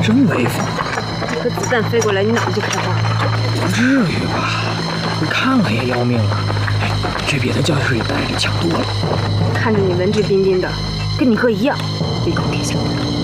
真威风。 一颗子弹飞过来，你脑子就开花了。 不至于吧？你看看也要命了。哎，这比他教室里待着强多了。 看着你文质彬彬的，跟你哥一样，一口铁枪。